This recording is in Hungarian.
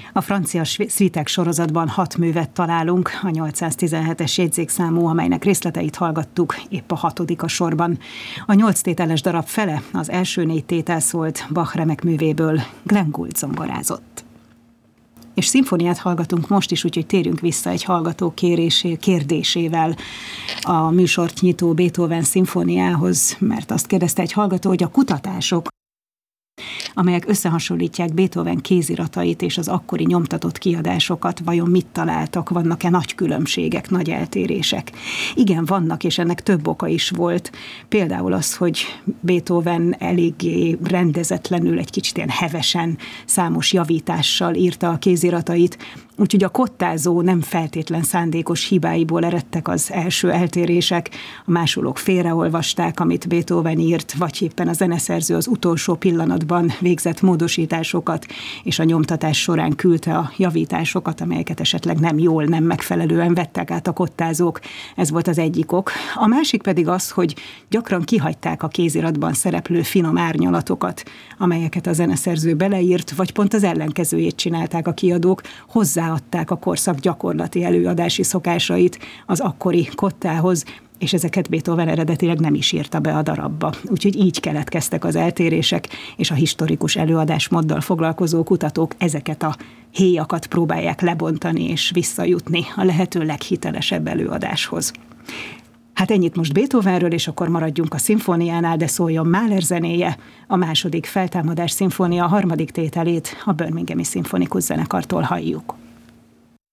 A francia szvítek sorozatban 6 művet találunk, a 817-es jegyzékszámú, amelynek részleteit hallgattuk, épp a 6. a sorban. A 8 tételes darab fele, az első 4 tétel szólt Bach remek művéből, Glenn Gould zongorázott. És szimfóniát hallgatunk most is, úgyhogy térjünk vissza egy hallgató kérdésével a műsort nyitó Beethoven szimfóniához, mert azt kérdezte egy hallgató, hogy a kutatások, amelyek összehasonlítják Beethoven kéziratait és az akkori nyomtatott kiadásokat, vajon mit találtak, vannak-e nagy különbségek, nagy eltérések? Igen, vannak, és ennek több oka is volt. Például az, hogy Beethoven eléggé rendezetlenül, egy kicsit ilyen hevesen, számos javítással írta a kéziratait, úgyhogy a kottázó nem feltétlen szándékos hibáiból eredtek az első eltérések, a másolók félreolvasták, amit Beethoven írt, vagy éppen a zeneszerző az utolsó pillanatban végzett módosításokat, és a nyomtatás során küldte a javításokat, amelyeket esetleg nem jól, nem megfelelően vettek át a kottázók. Ez volt az egyik ok. A másik pedig az, hogy gyakran kihagyták a kéziratban szereplő finom árnyalatokat, amelyeket a zeneszerző beleírt, vagy pont az ellenkezőjét csinálták a kiadók, hozzáadták a korszak gyakorlati előadási szokásait az akkori kottához, és ezeket Beethoven eredetileg nem is írta be a darabba. Úgyhogy így keletkeztek az eltérések, és a historikus előadásmóddal foglalkozó kutatók ezeket a héjakat próbálják lebontani és visszajutni a lehető leghitelesebb előadáshoz. Hát ennyit most Beethovenről, és akkor maradjunk a szimfóniánál, de szóljon Mahler zenéje, a második feltámadás szimfónia 3. tételét a Birminghami Szimfonikus Zenekartól halljuk.